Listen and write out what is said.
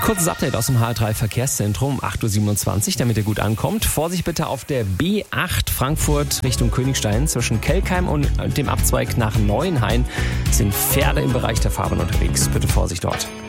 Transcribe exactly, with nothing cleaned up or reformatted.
Kurzes Update aus dem H R drei Verkehrszentrum, acht Uhr siebenundzwanzig, damit ihr gut ankommt. Vorsicht bitte auf der B acht Frankfurt Richtung Königstein. Zwischen Kelkheim und dem Abzweig nach Neuenhain sind Pferde im Bereich der Fahrbahn unterwegs. Bitte Vorsicht dort.